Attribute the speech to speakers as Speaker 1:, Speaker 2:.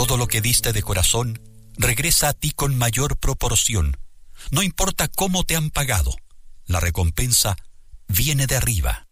Speaker 1: Todo lo que diste de corazón regresa a ti con mayor proporción. No importa cómo te han pagado, la recompensa viene de arriba.